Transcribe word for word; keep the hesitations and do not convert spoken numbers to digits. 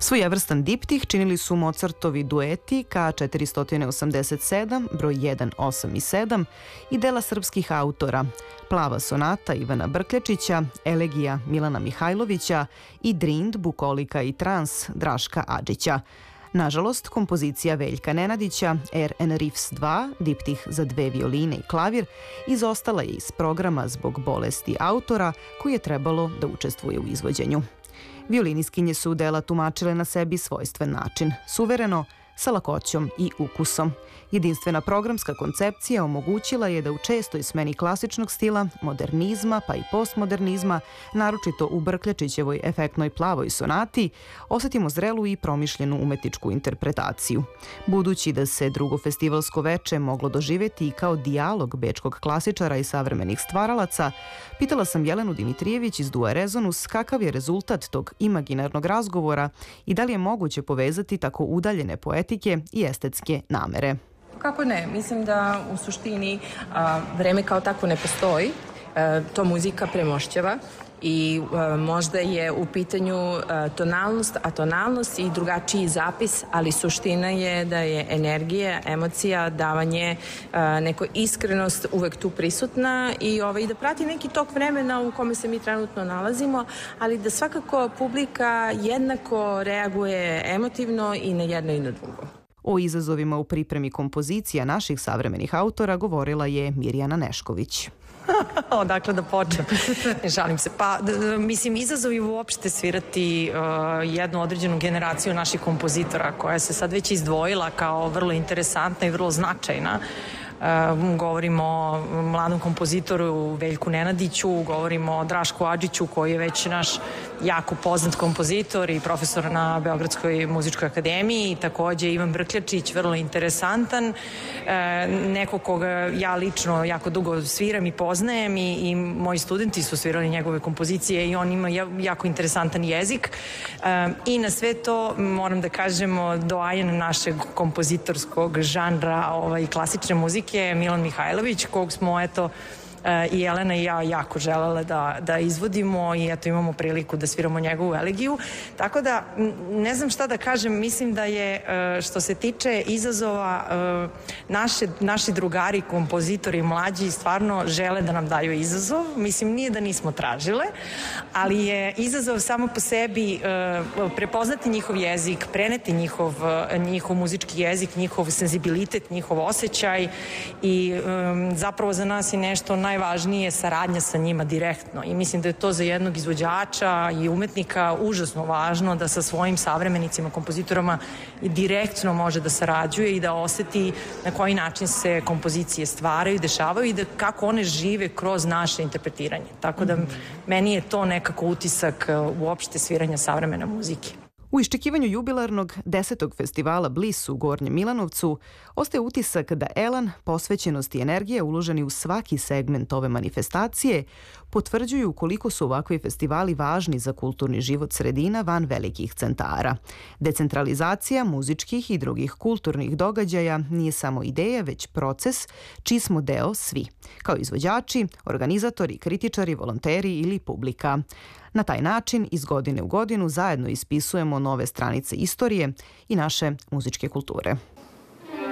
Svojevrstan diptih činili su Mozartovi dueti K četiristo osamdeset sedam, broj jedan, osam i sedam i dela srpskih autora Plava sonata Ivana Brkljačića, Elegija Milana Mihajlovića i Drind, bukolika i trans Draška Adžića. Nažalost, kompozicija Veljka Nenadića Er Enrifs dva, diptih za dve violine i klavir, izostala je iz programa zbog bolesti autora koji je trebalo da učestvuje u izvođenju. Violiniskinje su dela tumačile na sebi svojstven način, suvereno, sa lakoćom i ukusom. Jedinstvena programska koncepcija omogućila je da u čestoj smeni klasičnog stila, modernizma pa i postmodernizma, naročito u Brkljačićevoj efektnoj Plavoj sonati, osetimo zrelu i promišljenu umetničku interpretaciju. Budući da se drugo festivalsko veče moglo doživjeti i kao dijalog bečkog klasičara i savremenih stvaralaca, pitala sam Jelenu Dimitrijević iz Dua Rezonus kakav je rezultat tog imaginarnog razgovora i da li je moguće povezati tako udaljene poetike i estetske namere. Kako ne? Mislim da u suštini a, vreme kao tako ne postoji. E, to muzika premošćava i a, možda je u pitanju a, tonalnost, a tonalnost i drugačiji zapis, ali suština je da je energija, emocija, davanje, a, neko iskrenost uvek tu prisutna i ovaj, da prati neki tok vremena u kome se mi trenutno nalazimo, ali da svakako publika jednako reaguje emotivno i na jedno i na drugo. O izazovima u pripremi kompozicija naših savremenih autora govorila je Mirjana Nešković. Odakle da počnem? Ne žalim se. Pa, d- mislim, izazovi uopšte svirati uh, jednu određenu generaciju naših kompozitora koja se sad već izdvojila kao vrlo interesantna i vrlo značajna. Uh, govorimo o mladom kompozitoru Veljku Nenadiću, govorimo o Drašku Adžiću koji je već naš jako poznat kompozitor i profesor na Beogradskoj muzičkoj akademiji i takođe Ivan Brkljačić, vrlo interesantan, uh, neko koga ja lično jako dugo sviram i poznajem i, i moji studenti su svirali njegove kompozicije i on ima jako interesantan jezik uh, i na sve to moram da kažemo doajen našeg kompozitorskog žanra ovaj, klasične muzike Milan Mihajlović, kog smo eto i Jelena i ja jako želele da, da izvodimo i eto imamo priliku da sviramo njegovu elegiju. Tako da ne znam šta da kažem, mislim da je što se tiče izazova naše, naši drugari, kompozitori mlađi stvarno žele da nam daju izazov. Mislim nije da nismo tražile, ali je izazov samo po sebi prepoznati njihov jezik, preneti njihov, njihov muzički jezik, njihov senzibilitet, njihov osjećaj i zapravo za nas je nešto naj najvažnije saradnja sa njima direktno i mislim da je to za jednog izvođača i umetnika užasno važno da sa svojim savremenicima, kompozitorama direktno može da sarađuje i da oseti na koji način se kompozicije stvaraju, dešavaju i da kako one žive kroz naše interpretiranje. Tako da meni je to nekako utisak uopšte sviranja savremene muzike. U iščekivanju jubilarnog desetog festivala Bliss u Gornjem Milanovcu ostaje utisak da elan, posvećenost i energija uloženi u svaki segment ove manifestacije potvrđuju koliko su ovakvi festivali važni za kulturni život sredina van velikih centara. Decentralizacija muzičkih i drugih kulturnih događaja nije samo ideja, već proces čiji smo deo svi, kao izvođači, organizatori, kritičari, volonteri ili publika. Na taj način iz godine u godinu zajedno ispisujemo nove stranice istorije i naše muzičke kulture.